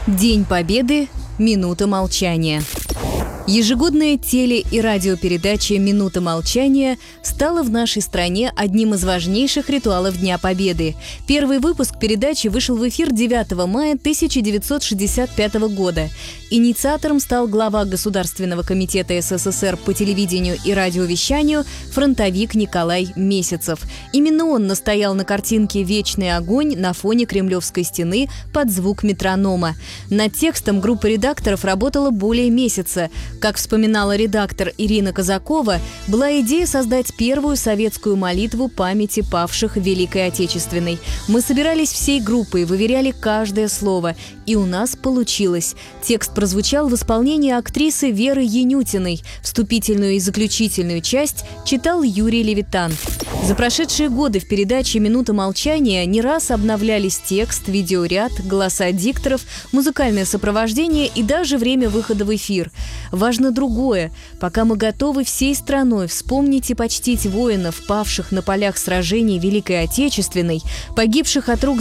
День Победы. Минута молчания. Ежегодная теле- и радиопередача «Минута молчания» стала в нашей стране одним из важнейших ритуалов Дня Победы. Первый выпуск передачи вышел в эфир 9 мая 1965 года. Инициатором стал глава Государственного комитета СССР по телевидению и радиовещанию фронтовик Николай Месяцев. Именно он настоял на картинке «Вечный огонь» на фоне Кремлевской стены под звук метронома. Над текстом группа редакторов работала более месяца. Как вспоминала редактор Ирина Казакова, была идея создать первую советскую молитву памяти павших в Великой Отечественной. Мы собирались всей группой, выверяли каждое слово, и у нас получилось. Текст прозвучал в исполнении актрисы Веры Янютиной. Вступительную и заключительную часть читал Юрий Левитан. За прошедшие годы в передаче «Минута молчания» не раз обновлялись текст, видеоряд, голоса дикторов, музыкальное сопровождение и даже время выхода в эфир. Важно другое. Пока мы готовы всей страной вспомнить и почтить воинов, павших на полях сражений Великой Отечественной, погибших от рук